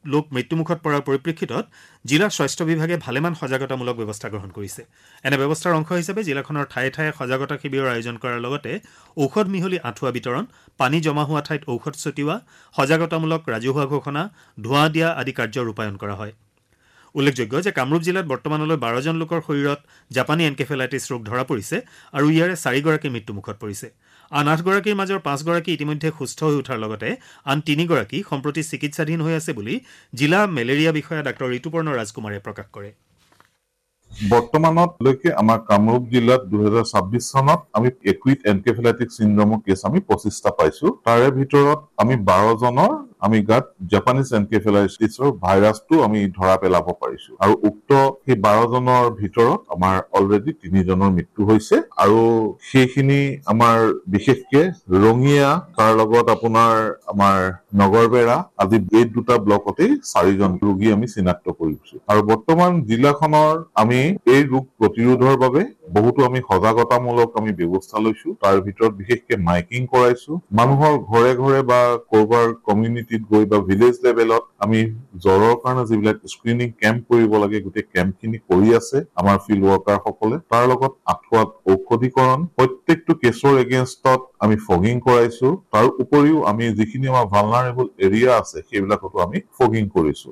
লোক মৃত্যুমুখত পৰাৰ পৰিপ্ৰেক্ষিতত জিলা স্বাস্থ্য বিভাগে ভালেমান সজাগতামূলক ব্যৱস্থা গ্ৰহণ কৰিছে। এনে ব্যৱস্থাৰ অংশ হিচাপে জিলাখনৰ ঠায়ে ঠায়ে সজাগতা শিবিৰৰ আয়োজন কৰাৰ লগতে ঔষধ মিহলি আঁঠুৱা বিতৰণ, পানী জমা হোৱা ঠাইত ঔষধ ছটিওৱা, সজাগতামূলক ৰাজহুৱা ঘোষণা, ধোঁৱা দিয়া আদি কাৰ্য ৰূপায়ণ কৰা হয়। উল্লেখযোগ্য যে কামৰূপ জিলাত বৰ্তমানলৈ 12জন লোকৰ শৰীৰত জাপানী এনকেফেলাইটিছ ৰোগ ধৰা পৰিছে আৰু ইয়াৰে 4গৰাকী মৃত্যুমুখত পৰিছে। আন 8গৰাকীৰ মাজৰ 5গৰাকী ইতিমধ্যে সুস্থ হৈ উঠাৰ লগতে আন 3গৰাকী সম্প্ৰতি চিকিৎসাধীন হৈ আছে বুলি জিলা মেলেৰিয়া বিষয়া ডাঃ ঋতুপৰ্ণ ৰাজকুমাৰে প্ৰকাশ কৰে। বৰ্তমানলৈকে আমাৰ কামৰূপ জিলাত 2026 চনত আমি একুইট এনকেফেলাইটিক চিণ্ড্ৰমৰ কেছ আমি 25টা পাইছো। তাৰে ভিতৰত আমি 12জনৰ আমি গাত জাপানিজ এনকেফেলাইটিছৰ ভাইৰাছটো আমি ধৰা পেলাব পাৰিছো আৰু উক্ত সেই 12জনৰ ভিতৰত আমাৰ অলৰেডি 3জনৰ মৃত্যু হৈছে আৰু সেইখিনি আমাৰ বিশেষকে ৰঙিয়া, তাৰ লগত আপোনাৰ আমাৰ নগৰবেৰা আদি এই দুটা ব্লকতেই 4জন ৰোগী আমি চিনাক্ত কৰিছো আৰু বৰ্তমান জিলাখনৰ আমি এই ৰোগ প্ৰতিৰোধৰ বাবে বহুতো আমি সজাগতামূলক আমি ব্যৱস্থা লৈছো। তাৰ ভিতৰত বিশেষকে মাইকিং কৰাইছো, মানুহৰ ঘৰে ঘৰে বা কৰবাৰ কমিউনিটিত গৈ বা ভিলেজ লেভেলত আমি জ্বৰৰ কাৰণে যিবিলাক স্ক্ৰিনিং কেম্প কৰিব লাগে গোটেই কেম্পখিনি কৰি আছে আমাৰ ফিল্ড ৱৰ্কাৰ সকলে। তাৰ লগত আঁঠুৱাত ঔষধীকৰণ, প্ৰত্যেকটো কেছৰ এগেইনষ্টত আমি ফগিং কৰাইছো। তাৰ উপৰিও আমি যিখিনি আমাৰ ভালনাৰেবল এৰিয়া আছে সেইবিলাকতো আমি ফগিং কৰিছো।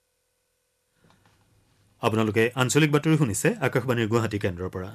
আপোনালোকে আঞ্চলিক বাতৰি শুনিছে আকাশবাণীৰ গুৱাহাটী কেন্দ্ৰৰ পৰা।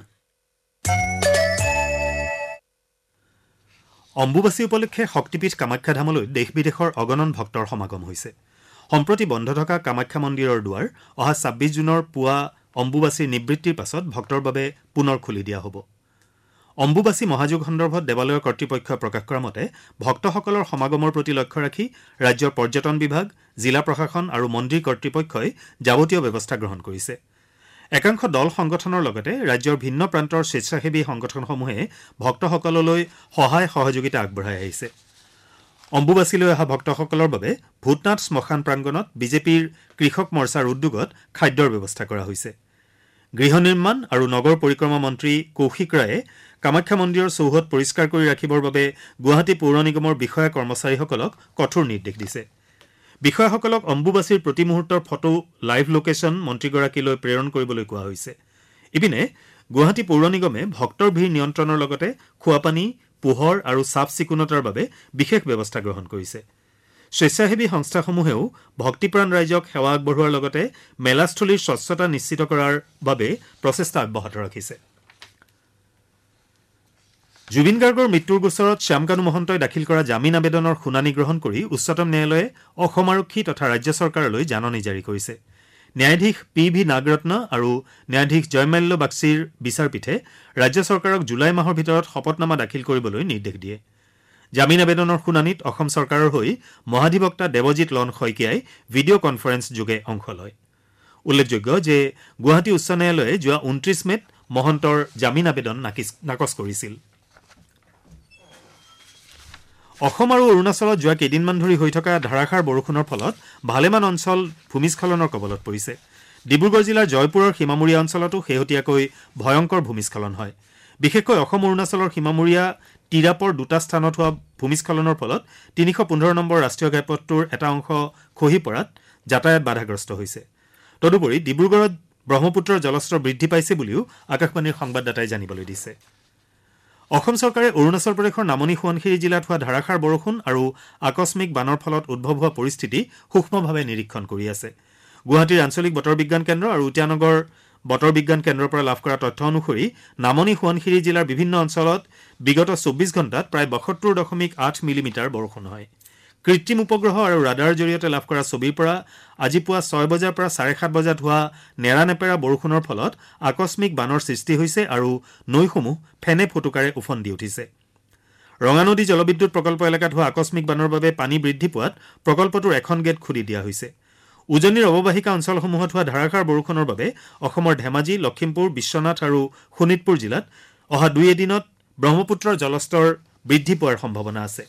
অম্বুবাচী উপলক্ষে শক্তিপীঠ কামাখ্যা ধামলৈ দেশ বিদেশৰ অগণন ভক্তৰ সমাগম হৈছে। সম্প্ৰতি বন্ধ থকা কামাখ্যা মন্দিৰৰ দুৱাৰ অহা 26 জুনৰ পুৱা অম্বুবাচীৰ নিবৃত্তিৰ পাছত ভক্তৰ বাবে পুনৰ খুলি দিয়া হ'ব। অম্বুবাচী মহাযোগ সন্দৰ্ভত দেৱালয়ৰ কৰ্তৃপক্ষই প্ৰকাশ কৰা মতে ভক্তসকলৰ সমাগমৰ প্ৰতি লক্ষ্য ৰাখি ৰাজ্যৰ পৰ্যটন বিভাগ, জিলা প্ৰশাসন আৰু মন্দিৰ কৰ্তৃপক্ষই যাৱতীয় ব্যৱস্থা গ্ৰহণ কৰিছে। একাংশ দল সংগঠনৰ লগতে ৰাজ্যৰ ভিন্ন প্ৰান্তৰ স্বেচ্ছাসেৱী সংগঠনসমূহে ভক্তসকললৈ সহায় সহযোগিতা আগবঢ়াই আহিছে। অম্বুবাচীলৈ অহা ভক্তসকলৰ বাবে ভূতনাথ শ্মশান প্ৰাংগণত বিজেপিৰ কৃষক মৰ্চাৰ উদ্যোগত খাদ্যৰ ব্যৱস্থা কৰা হৈছে। গৃহ নিৰ্মাণ আৰু নগৰ পৰিক্ৰমা মন্ত্ৰী কৌশিক ৰায়ে কামাখ্যা মন্দিৰৰ চৌহদ পৰিষ্কাৰ কৰি ৰাখিবৰ বাবে গুৱাহাটী পৌৰ নিগমৰ বিষয়া কৰ্মচাৰীসকলক কঠোৰ নিৰ্দেশ দিছে। বিষয়াসকলক অম্বুবাচীৰ প্ৰতি মুহূৰ্তৰ ফটো লাইভ লোকেশ্যন মন্ত্ৰীগৰাকীলৈ প্ৰেৰণ কৰিবলৈ কোৱা হৈছে। ইপিনে গুৱাহাটী পৌৰ নিগমে ভক্তৰ ভিৰ নিয়ন্ত্ৰণৰ লগতে খোৱাপানী, পোহৰ আৰু চাফ চিকুণতাৰ বাবে বিশেষ ব্যৱস্থা গ্ৰহণ কৰিছে। স্বেচ্ছাসেৱী সংস্থাসমূহেও ভক্তিপ্ৰাণ ৰাইজক সেৱা আগবঢ়োৱাৰ লগতে মেলাস্থলীৰ স্বচ্ছতা নিশ্চিত কৰাৰ বাবে প্ৰচেষ্টা অব্যাহত ৰাখিছে। জুবিন গাৰ্গৰ মৃত্যুৰ গোচৰত শ্যামকানু মহন্তই দাখিল কৰা জামিন আবেদনৰ শুনানি গ্ৰহণ কৰি উচ্চতম ন্যায়ালয়ে অসম আৰক্ষী তথা ৰাজ্য চৰকাৰলৈ জাননী জাৰি কৰিছে। ন্যায়াধীশ PV নাগৰত্ন আৰু ন্যায়াধীশ জয়মাল্য বাক্সিৰ বিচাৰপীঠে ৰাজ্য চৰকাৰক জুলাই মাহৰ ভিতৰত শপতনামা দাখিল কৰিবলৈ নিৰ্দেশ দিয়ে। জামিন আবেদনৰ শুনানিত অসম চৰকাৰৰ হৈ মহাধিবক্তা দেৱজিৎ লন শইকীয়াই ভিডিঅ' কনফাৰেন্স যোগে অংশ লয়। উল্লেখযোগ্য যে গুৱাহাটী উচ্চ ন্যায়ালয়ে যোৱা 29 মেত মহন্তৰ জামিন আবেদন নাকচ কৰিছিল। অসম আৰু অৰুণাচলত যোৱা কেইদিনমান ধৰি হৈ থকা ধাৰাসাৰ বৰষুণৰ ফলত ভালেমান অঞ্চল ভূমিস্খলনৰ কবলত পৰিছে। ডিব্ৰুগড় জিলাৰ জয়পুৰৰ সীমামূৰীয়া অঞ্চলতো শেহতীয়াকৈ ভয়ংকৰ ভূমিস্খলন হয়। বিশেষকৈ অসম অৰুণাচলৰ সীমামূৰীয়া তিৰাপৰ দুটা স্থানত হোৱা ভূমিস্খলনৰ ফলত 315 নম্বৰ ৰাষ্ট্ৰীয় ঘাইপথটোৰ এটা অংশ খহি পৰাত যাতায়াত বাধাগ্ৰস্ত হৈছে। তদুপৰি ডিব্ৰুগড়ত ব্ৰহ্মপুত্ৰৰ জলস্তৰ বৃদ্ধি পাইছে বুলিও আকাশবাণীৰ সংবাদদাতাই জানিবলৈ দিছে। অসম চৰকাৰে অৰুণাচল প্ৰদেশৰ নামনি সোৱণশিৰি জিলাত হোৱা ধাৰাসাৰ বৰষুণ আৰু আকস্মিক বানৰ ফলত উদ্ভৱ হোৱা পৰিস্থিতি সূক্ষ্মভাৱে নিৰীক্ষণ কৰি আছে। গুৱাহাটীৰ আঞ্চলিক বতৰ বিজ্ঞান কেন্দ্ৰ আৰু ইটানগৰ বতৰ বিজ্ঞান কেন্দ্ৰৰ পৰা লাভ কৰা তথ্য অনুসৰি নামনি সোৱণশিৰি জিলাৰ বিভিন্ন অঞ্চলত বিগত 24 ঘণ্টাত প্ৰায় 72.8 মিলিমিটাৰ বৰষুণ হয়। কৃত্ৰিম উপগ্ৰহ আৰু ৰাডাৰৰ জৰিয়তে লাভ কৰা ছবিৰ পৰা আজি পুৱা 6 বজাৰ পৰা 7:30 বজাত হোৱা নেৰানেপেৰা বৰষুণৰ ফলত আকস্মিক বানৰ সৃষ্টি হৈছে আৰু নৈসমূহ ফেনে ফোটোকাৰে উফন্দি দি উঠিছে। ৰঙানদী জলবিদ্যুৎ প্ৰকল্প এলেকাত হোৱা আকস্মিক বানৰ বাবে পানী বৃদ্ধি পোৱাত প্ৰকল্পটোৰ এখন গেট খুলি দিয়া হৈছে। উজনিৰ অৱবাহিকা অঞ্চলসমূহত হোৱা ধাৰাসাৰ বৰষুণৰ বাবে অসমৰ ধেমাজি, লখিমপুৰ, বিশ্বনাথ আৰু শোণিতপুৰ জিলাত অহা 2 এদিনত ব্ৰহ্মপুত্ৰৰ জলস্তৰ বৃদ্ধি পোৱাৰ সম্ভাৱনা আছে।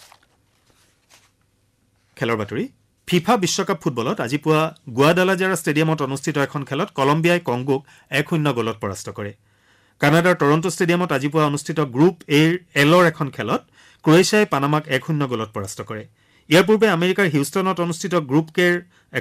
খেলৰ বাতৰি। ফিফা বিশ্বকাপ ফুটবলত আজি পুৱা গুৱাডালাজাৰা ষ্টেডিয়ামত অনুষ্ঠিত এখন খেলত কলম্বিয়াই কংগোক 1-0 গলত পৰাস্ত কৰে। কানাডাৰ টৰণ্টো ষ্টেডিয়ামত আজি পুৱা অনুষ্ঠিত গ্ৰুপ এলৰ এখন খেলত ক্ৰ'ৱেছিয়াই পানামাক 1-0 গলত পৰাস্ত কৰে। ইয়াৰ পূৰ্বে আমেৰিকাৰ হিউষ্টনত অনুষ্ঠিত গ্ৰুপ কেৰ